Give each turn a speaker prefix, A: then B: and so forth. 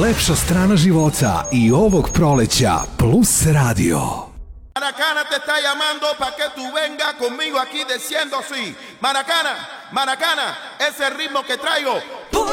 A: Najlepša strana života i ovog proleća Plus Radio.
B: Maracana te está llamando para que tú vengas conmigo aquí diciendo así. Maracana, Maracana, ese ritmo que traigo